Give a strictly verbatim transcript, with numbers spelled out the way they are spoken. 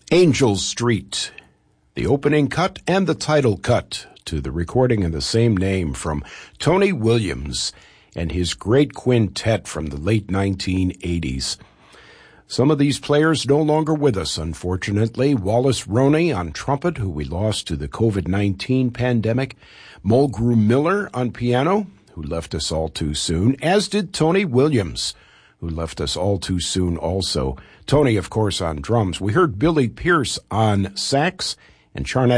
Angel Street, the opening cut and the title cut to the recording of the same name from Tony Williams and his great quintet from the late nineteen eighties. Some of these players no longer with us, unfortunately. Wallace Roney on trumpet, who we lost to the covid nineteen pandemic. Mulgrew Miller on piano, who left us all too soon, as did Tony Williams, who left us all too soon also. Tony, of course, on drums. We heard Billy Pierce on sax and Charnett